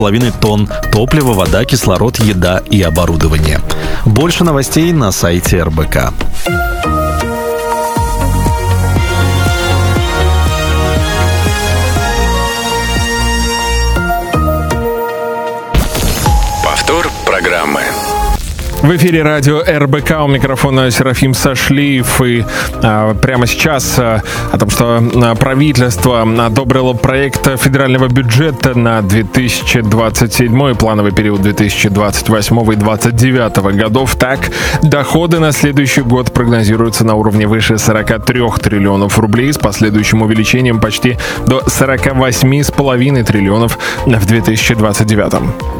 2,5 тонн топлива, вода, кислород, еда и оборудование. Больше новостей на сайте РБК. Повтор программы. В эфире радио РБК, у микрофона Серафим Сашлиев. И прямо сейчас о том, что правительство одобрило проект федерального бюджета на 2027 плановый период 2028 и 2029 годов. Так, доходы на следующий год прогнозируются на уровне выше 43 триллионов рублей с последующим увеличением почти до 48,5 триллионов в 2029.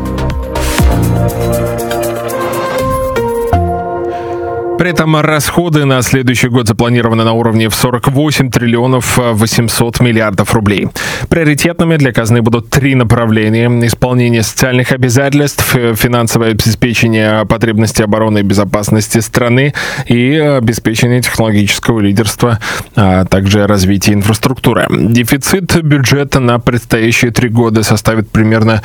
При этом расходы на следующий год запланированы на уровне в 48 триллионов 800 миллиардов рублей. Приоритетными для казны будут три направления: исполнение социальных обязательств, финансовое обеспечение потребностей обороны и безопасности страны и обеспечение технологического лидерства, а также развитие инфраструктуры. Дефицит бюджета на предстоящие 3 года составит примерно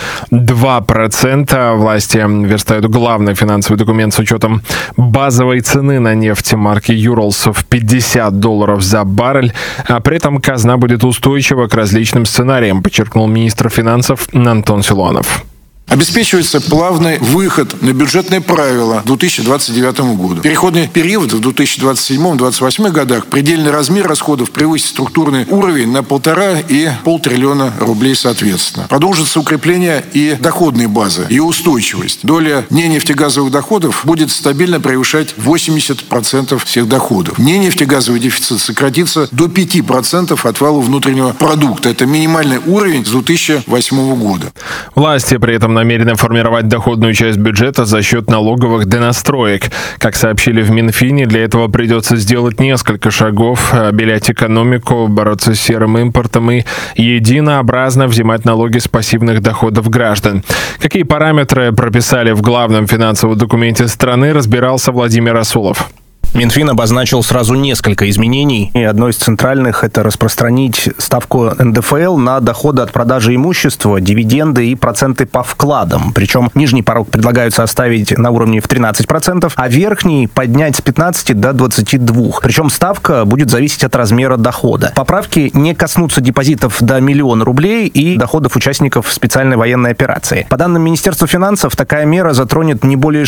2%. Власти верстают главный финансовый документ с учетом базовой цены на нефть марки Urals в $50 за баррель, а при этом казна будет устойчива к различным сценариям, подчеркнул министр финансов Антон Силуанов. Обеспечивается плавный выход на бюджетные правила к 2029 году. Переходный период в 2027-2028 годах предельный размер расходов превысит структурный уровень на 1,5 и 0,5 триллиона рублей соответственно. Продолжится укрепление и доходной базы, ее устойчивость. Доля ненефтегазовых доходов будет стабильно превышать 80% всех доходов. Ненефтегазовый дефицит сократится до 5% от валового внутреннего продукта. Это минимальный уровень с 2008 года. Власти при этом намерены формировать доходную часть бюджета за счет налоговых донастроек. Как сообщили в Минфине, для этого придется сделать несколько шагов: обелять экономику, бороться с серым импортом и единообразно взимать налоги с пассивных доходов граждан. Какие параметры прописали в главном финансовом документе страны, разбирался Владимир Расулов. Минфин обозначил сразу несколько изменений. И одно из центральных – это распространить ставку НДФЛ на доходы от продажи имущества, дивиденды и проценты по вкладам. Причем нижний порог предлагается оставить на уровне в 13%, а верхний поднять с 15 до 22%. Причем ставка будет зависеть от размера дохода. Поправки не коснутся депозитов до 1 000 000 рублей и доходов участников специальной военной операции. По данным Министерства финансов, такая мера затронет не более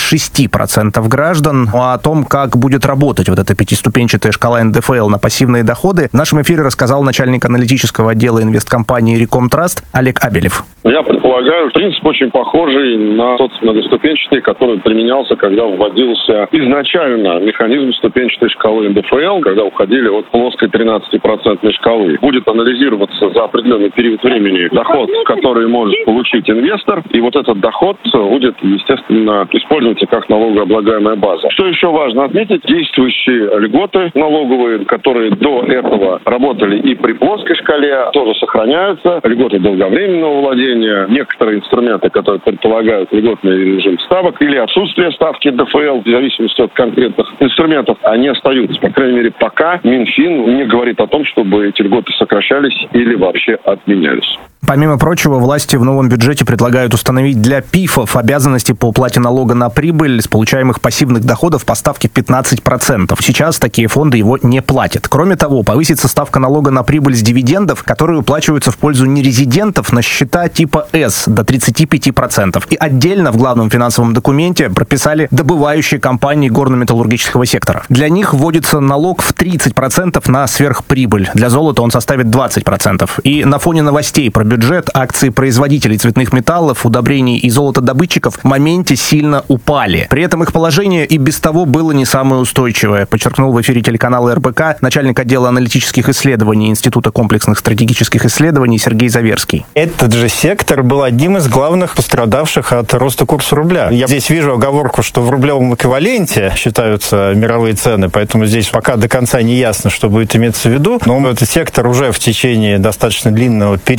6% граждан. А о том, как будет работать вот эта пятиступенчатая шкала НДФЛ на пассивные доходы, в нашем эфире рассказал начальник аналитического отдела инвесткомпании Рекомтраст Олег Абелев. Я предполагаю, принцип очень похожий на тот многоступенчатый, который применялся, когда вводился изначально механизм ступенчатой шкалы НДФЛ, когда уходили от плоской 13% шкалы. Будет анализироваться за определенный период времени доход, который может получить инвестор, и вот этот доход будет, естественно, использоваться как налогооблагаемая база. Что еще важно отметить? Действующие льготы налоговые, которые до этого работали и при плоской шкале, тоже сохраняются. Льготы долговременного владения, некоторые инструменты, которые предполагают льготный режим ставок или отсутствие ставки НДФЛ, в зависимости от конкретных инструментов, они остаются. По крайней мере, пока Минфин не говорит о том, чтобы эти льготы сокращались или вообще отменялись. Помимо прочего, власти в новом бюджете предлагают установить для ПИФов обязанности по уплате налога на прибыль с получаемых пассивных доходов по ставке 15%. Сейчас такие фонды его не платят. Кроме того, повысится ставка налога на прибыль с дивидендов, которые уплачиваются в пользу нерезидентов на счета типа С до 35%. И отдельно в главном финансовом документе прописали добывающие компании горно-металлургического сектора. Для них вводится налог в 30% на сверхприбыль. Для золота он составит 20%. И на фоне новостей про бюджет акции производителей цветных металлов, удобрений и золотодобытчиков в моменте сильно упали. При этом их положение и без того было не самое устойчивое, подчеркнул в эфире телеканала РБК начальник отдела аналитических исследований Института комплексных стратегических исследований Сергей Заверский. Этот же сектор был одним из главных пострадавших от роста курса рубля. Я здесь вижу оговорку, что в рублевом эквиваленте считаются мировые цены, поэтому здесь пока до конца не ясно, что будет иметься в виду. Но этот сектор уже в течение достаточно длинного периода стал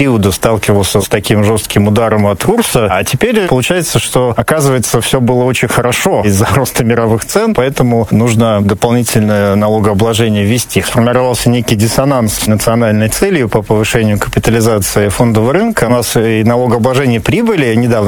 сталкивался с таким жестким ударом от курса. А теперь получается, что, оказывается, все было очень хорошо из-за роста мировых цен, поэтому нужно дополнительное налогообложение ввести. Сформировался некий диссонанс с национальной целью по повышению капитализации фондового рынка. У нас и налогообложение прибыли недавно